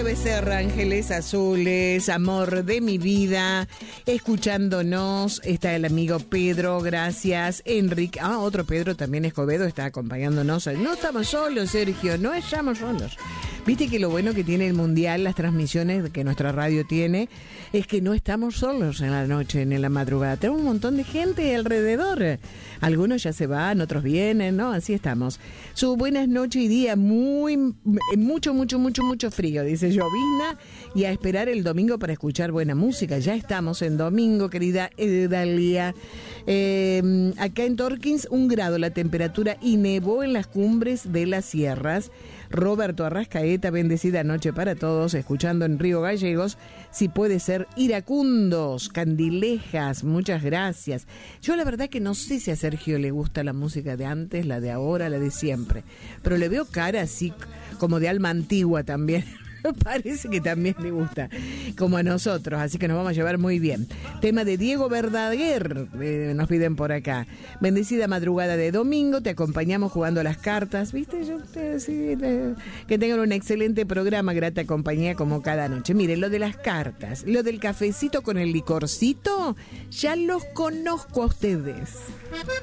Becerra, Ángeles Azules, amor de mi vida, escuchándonos, está el amigo Pedro, gracias, Enrique, otro Pedro también Escobedo está acompañándonos, no estamos solos, Sergio, no estamos solos. Viste que lo bueno que tiene el Mundial, las transmisiones que nuestra radio tiene, es que no estamos solos en la noche, en la madrugada. Tenemos un montón de gente alrededor. Algunos ya se van, otros vienen, ¿no? Así estamos. Su buenas noches y día, mucho frío, dice llovizna, y a esperar el domingo para escuchar buena música. Ya estamos en domingo, querida Edalia. Acá en Torkins, 1 grado la temperatura y nevó en las cumbres de las sierras. Roberto Arrascaeta, bendecida noche para todos, escuchando en Río Gallegos, si puede ser iracundos, Candilejas, muchas gracias. Yo la verdad que no sé si a Sergio le gusta la música de antes, la de ahora, la de siempre, pero le veo cara así como de alma antigua también. Parece que también le gusta, como a nosotros, así que nos vamos a llevar muy bien. Tema de Diego Verdaguer, nos piden por acá. Bendecida madrugada de domingo, te acompañamos jugando a las cartas, ¿viste? Que tengan un excelente programa, grata compañía como cada noche. Miren, lo de las cartas, lo del cafecito con el licorcito, ya los conozco a ustedes.